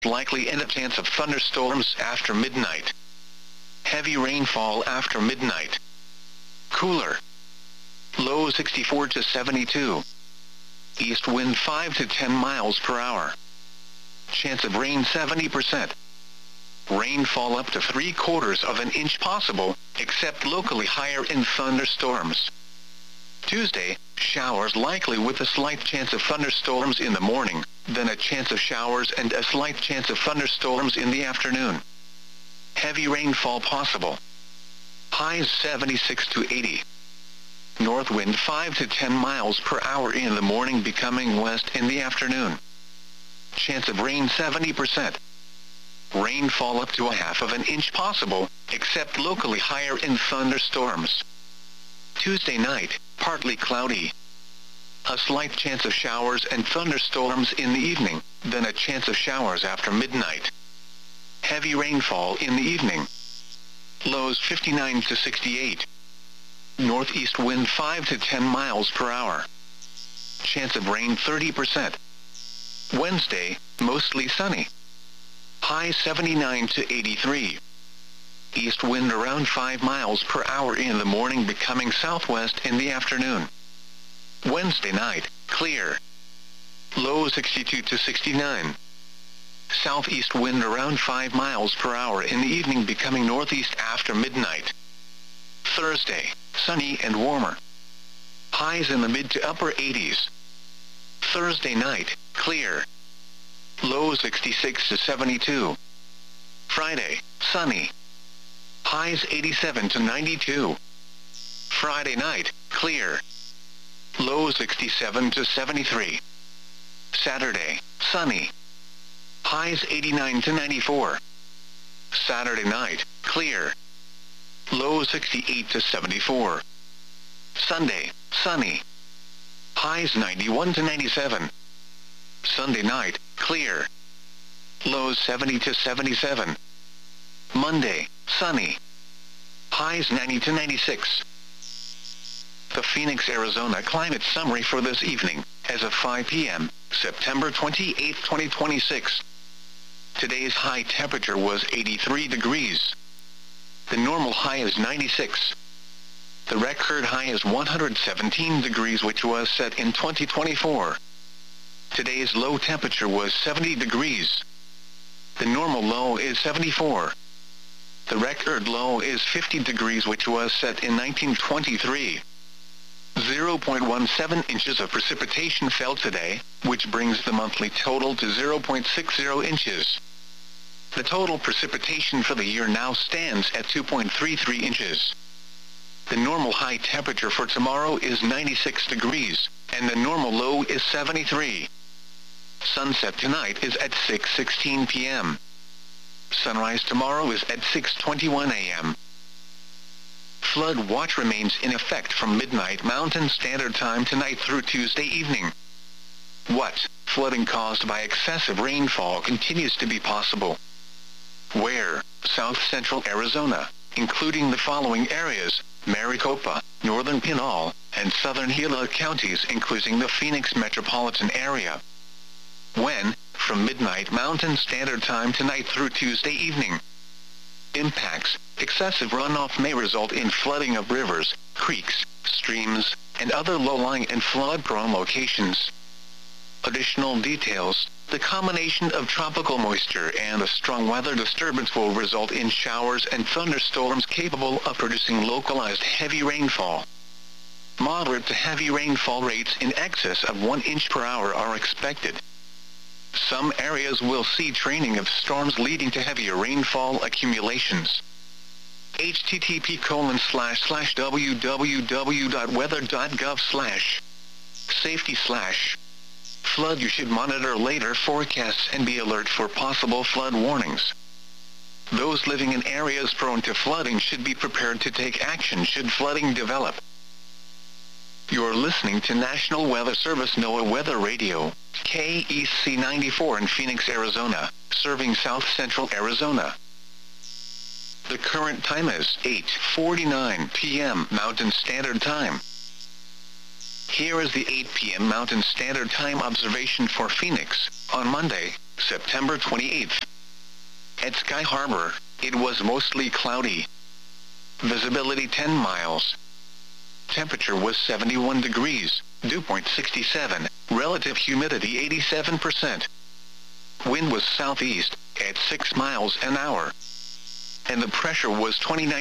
Likely and a chance of thunderstorms after midnight. Heavy rainfall after midnight. Cooler. Low 64 to 72. East wind 5 to 10 miles per hour. Chance of rain 70%. Rainfall up to 3/4 of an inch possible, except locally higher in thunderstorms. Tuesday, showers likely with a slight chance of thunderstorms in the morning, then a chance of showers and a slight chance of thunderstorms in the afternoon. Heavy rainfall possible. Highs 76 to 80. North wind 5 to 10 miles per hour in the morning, becoming west in the afternoon. Chance of rain 70%. Rainfall up to 1/2 of an inch possible, except locally higher in thunderstorms. Tuesday night, partly cloudy. A slight chance of showers and thunderstorms in the evening, then a chance of showers after midnight. Heavy rainfall in the evening. Lows 59 to 68. Northeast wind 5 to 10 miles per hour. Chance of rain 30%. Wednesday, mostly sunny. High 79 to 83. East wind around 5 miles per hour in the morning, becoming southwest in the afternoon. Wednesday night, clear. Low 62 to 69. Southeast wind around 5 miles per hour in the evening, becoming northeast after midnight. Thursday, sunny and warmer. Highs in the mid to upper 80s. Thursday night, clear. Low 66 to 72. Friday, sunny. Highs 87 to 92. Friday night, clear. Low 67 to 73. Saturday, sunny. Highs 89 to 94. Saturday night, clear. Low 68 to 74. Sunday, sunny. Highs 91 to 97. Sunday night, clear. Lows 70 to 77. Monday, sunny. Highs 90 to 96. The Phoenix, Arizona climate summary for this evening, as of 5 p.m., September 28, 2026. Today's high temperature was 83 degrees. The normal high is 96. The record high is 117 degrees, which was set in 2024. Today's low temperature was 70 degrees. The normal low is 74. The record low is 50 degrees, which was set in 1923. 0.17 inches of precipitation fell today, which brings the monthly total to 0.60 inches. The total precipitation for the year now stands at 2.33 inches. The normal high temperature for tomorrow is 96 degrees, and the normal low is 73. Sunset tonight is at 6:16 p.m. Sunrise tomorrow is at 6:21 a.m. Flood watch remains in effect from midnight Mountain Standard Time tonight through Tuesday evening. What? Flooding caused by excessive rainfall continues to be possible. Where? South central Arizona, including the following areas: Maricopa, northern Pinal, and southern Gila counties, including the Phoenix metropolitan area. When? From midnight Mountain Standard Time tonight through Tuesday evening. Impacts: excessive runoff may result in flooding of rivers, creeks, streams, and other low-lying and flood-prone locations. Additional details: the combination of tropical moisture and a strong weather disturbance will result in showers and thunderstorms capable of producing localized heavy rainfall. Moderate to heavy rainfall rates in excess of 1 inch per hour are expected. Some areas will see training of storms leading to heavier rainfall accumulations. http://www.weather.gov/safety/ flood. You should monitor later forecasts and be alert for possible flood warnings. Those living in areas prone to flooding should be prepared to take action should flooding develop. You're listening to National Weather Service NOAA Weather Radio, KEC 94 in Phoenix, Arizona, serving south central Arizona. The current time is 8:49 p.m. Mountain Standard Time. Here is the 8 p.m. Mountain Standard Time observation for Phoenix, on Monday, September 28th. At Sky Harbor, it was mostly cloudy. Visibility 10 miles. Temperature was 71 degrees, dew point 67, relative humidity 87%. Wind was southeast, at 6 miles an hour. And the pressure was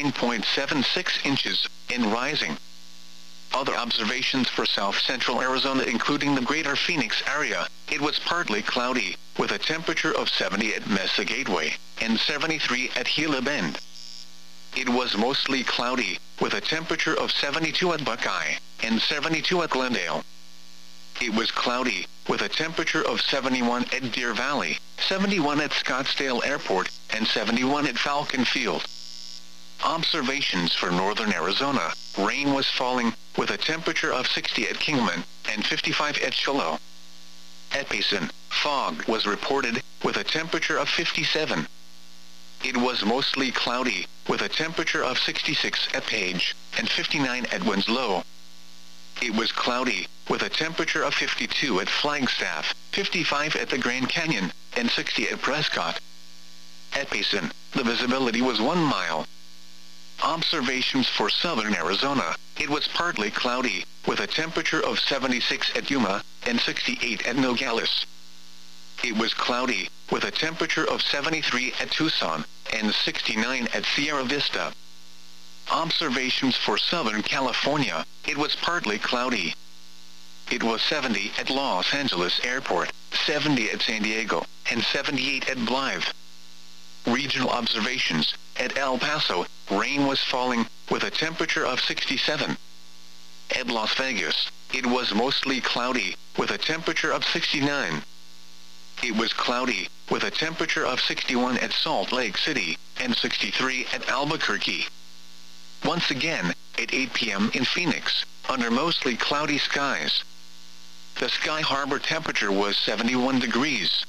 29.76 inches, and rising. Other observations for south-central Arizona including the greater Phoenix area, it was partly cloudy, with a temperature of 70 at Mesa Gateway, and 73 at Gila Bend. It was mostly cloudy, with a temperature of 72 at Buckeye, and 72 at Glendale. It was cloudy, with a temperature of 71 at Deer Valley, 71 at Scottsdale Airport, and 71 at Falcon Field. Observations for northern Arizona, rain was falling, with a temperature of 60 at Kingman, and 55 at Shiloh. At Payson, fog was reported, with a temperature of 57. It was mostly cloudy, with a temperature of 66 at Page, and 59 at Winslow. It was cloudy, with a temperature of 52 at Flagstaff, 55 at the Grand Canyon, and 60 at Prescott. At Payson, the visibility was 1 mile. Observations for southern Arizona, it was partly cloudy, with a temperature of 76 at Yuma, and 68 at Nogales. It was cloudy, with a temperature of 73 at Tucson, and 69 at Sierra Vista. Observations for Southern California, it was partly cloudy. It was 70 at Los Angeles Airport, 70 at San Diego, and 78 at Blythe. Regional observations, at El Paso, rain was falling, with a temperature of 67. At Las Vegas, it was mostly cloudy, with a temperature of 69. It was cloudy, with a temperature of 61 at Salt Lake City, and 63 at Albuquerque. Once again, at 8 p.m. in Phoenix, under mostly cloudy skies. The Sky Harbor temperature was 71 degrees.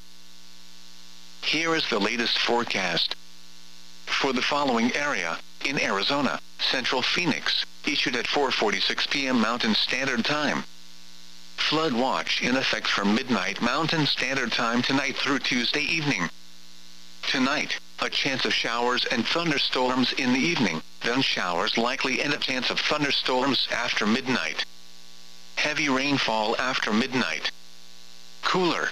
Here is the latest forecast. For the following area, in Arizona, Central Phoenix, issued at 4:46 p.m. Mountain Standard Time. Flood watch in effect from midnight Mountain Standard Time tonight through Tuesday evening. Tonight, a chance of showers and thunderstorms in the evening, then showers likely and a chance of thunderstorms after midnight. Heavy rainfall after midnight. Cooler.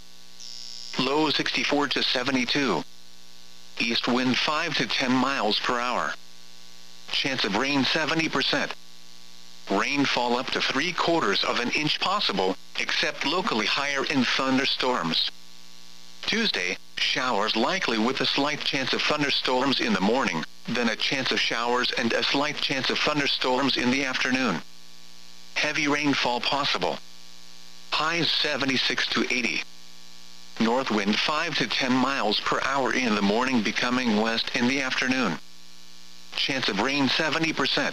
Low 64 to 72. East wind 5 to 10 miles per hour. Chance of rain 70%. Rainfall up to 3/4 of an inch possible, except locally higher in thunderstorms. Tuesday, showers likely with a slight chance of thunderstorms in the morning, then a chance of showers and a slight chance of thunderstorms in the afternoon. Heavy rainfall possible. Highs 76 to 80. North wind 5 to 10 miles per hour in the morning, becoming west in the afternoon. Chance of rain 70%.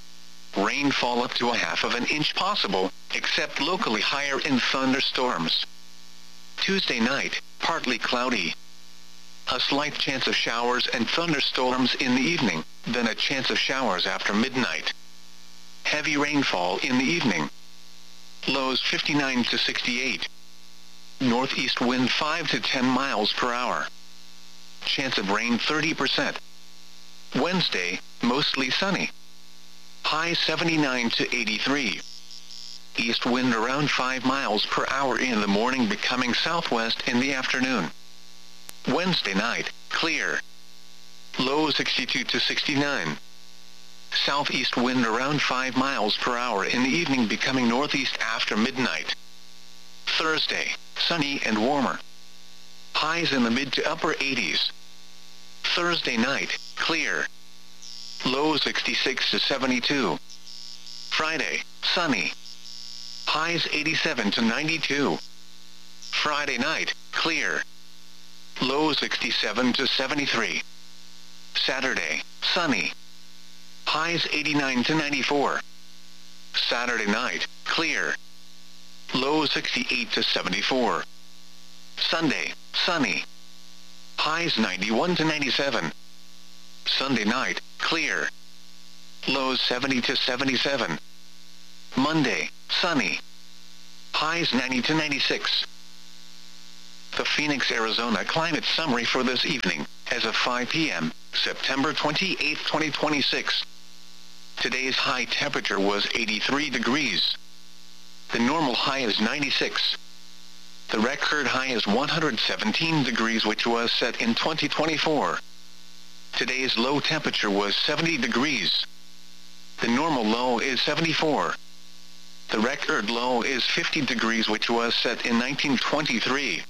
Rainfall up to a half of an inch possible, except locally higher in thunderstorms. Tuesday night, partly cloudy. A slight chance of showers and thunderstorms in the evening, then a chance of showers after midnight. Heavy rainfall in the evening. Lows 59 to 68. Northeast wind 5 to 10 miles per hour. Chance of rain 30%. Wednesday, mostly sunny. High 79 to 83. East wind around 5 miles per hour in the morning, becoming southwest in the afternoon. Wednesday night, clear. Low 62 to 69. Southeast wind around 5 miles per hour in the evening, becoming northeast after midnight. Thursday, sunny and warmer. Highs in the mid to upper 80s. Thursday night, clear. Low 66 to 72. Friday, sunny. Highs 87 to 92. Friday night, clear. Low 67 to 73. Saturday, sunny. Highs 89 to 94. Saturday night, clear. Low 68 to 74. Sunday, sunny. Highs 91 to 97. Sunday night, clear. Lows 70 to 77. Monday, sunny. Highs 90 to 96. The Phoenix, Arizona climate summary for this evening, as of 5 p.m., September 28, 2026. Today's high temperature was 83 degrees. The normal high is 96. The record high is 117 degrees, which was set in 2024. Today's low temperature was 70 degrees. The normal low is 74. The record low is 50 degrees, which was set in 1923.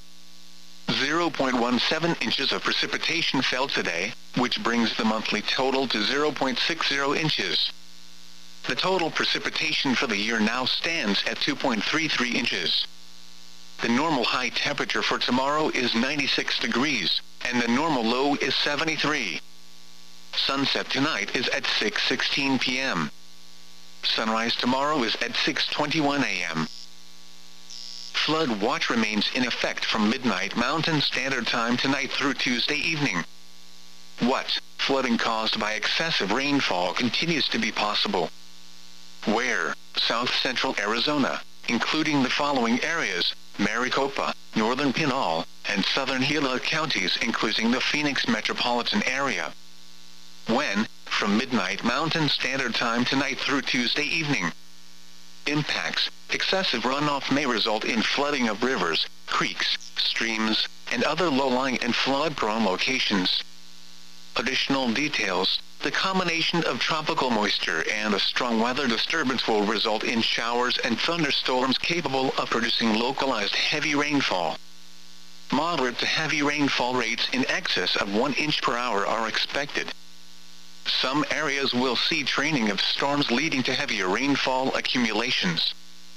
0.17 inches of precipitation fell today, which brings the monthly total to 0.60 inches. The total precipitation for the year now stands at 2.33 inches. The normal high temperature for tomorrow is 96 degrees, and the normal low is 73. Sunset tonight is at 6:16 p.m. Sunrise tomorrow is at 6:21 a.m. Flood watch remains in effect from midnight Mountain Standard Time tonight through Tuesday evening. What? Flooding caused by excessive rainfall continues to be possible. Where? South Central Arizona, including the following areas: Maricopa, Northern Pinal, and Southern Gila counties, including the Phoenix metropolitan area. When? From midnight Mountain Standard Time tonight through Tuesday evening. Impacts: excessive runoff may result in flooding of rivers, creeks, streams, and other low-lying and flood-prone locations. Additional details: the combination of tropical moisture and a strong weather disturbance will result in showers and thunderstorms capable of producing localized heavy rainfall. Moderate to heavy rainfall rates in excess of 1 inch per hour are expected. Some areas will see training of storms leading to heavier rainfall accumulations.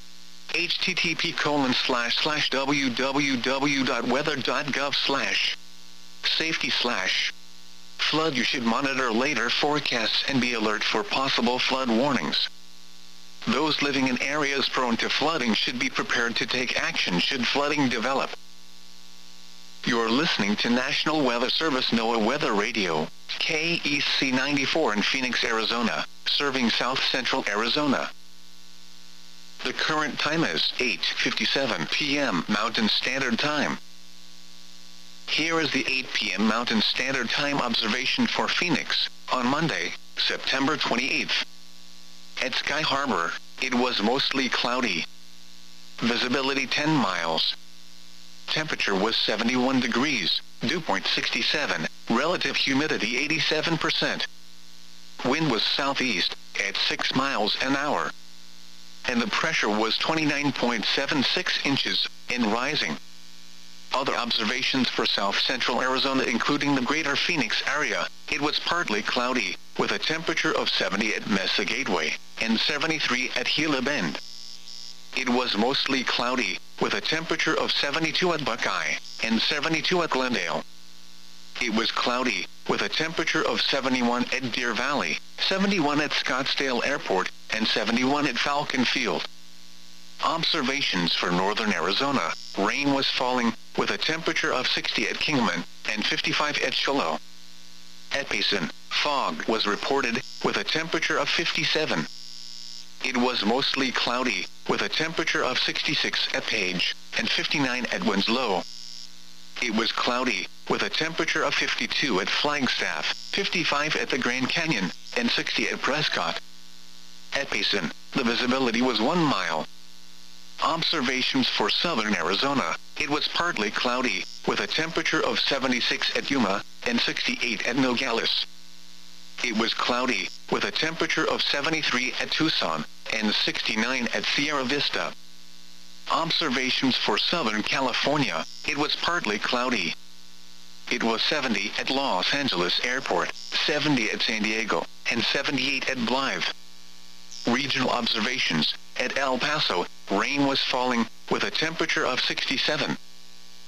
http://www.weather.gov/safety/ flood. You should monitor later forecasts and be alert for possible flood warnings. Those living in areas prone to flooding should be prepared to take action should flooding develop. You're listening to National Weather Service NOAA Weather Radio, KEC 94 in Phoenix, Arizona, serving South Central Arizona. The current time is 8:57 p.m. Mountain Standard Time. Here is the 8 p.m. Mountain Standard Time observation for Phoenix, on Monday, September 28th. At Sky Harbor, it was mostly cloudy. Visibility 10 miles. Temperature was 71 degrees, dew point 67, relative humidity 87%. Wind was southeast, at 6 miles an hour. And the pressure was 29.76 inches, and rising. Other observations for South Central Arizona, including the greater Phoenix area: it was partly cloudy, with a temperature of 70 at Mesa Gateway, and 73 at Gila Bend. It was mostly cloudy, with a temperature of 72 at Buckeye, and 72 at Glendale. It was cloudy, with a temperature of 71 at Deer Valley, 71 at Scottsdale Airport, and 71 at Falcon Field. Observations for northern Arizona: rain was falling, with a temperature of 60 at Kingman, and 55 at Shiloh. At Payson, fog was reported, with a temperature of 57. It was mostly cloudy, with a temperature of 66 at Page, and 59 at Winslow. It was cloudy, with a temperature of 52 at Flagstaff, 55 at the Grand Canyon, and 60 at Prescott. At Payson, the visibility was 1 mile. Observations for southern Arizona: it was partly cloudy, with a temperature of 76 at Yuma, and 68 at Nogales. It was cloudy, with a temperature of 73 at Tucson, and 69 at Sierra Vista. Observations for Southern California: it was partly cloudy. It was 70 at Los Angeles Airport, 70 at San Diego, and 78 at Blythe. Regional observations: at El Paso, rain was falling, with a temperature of 67.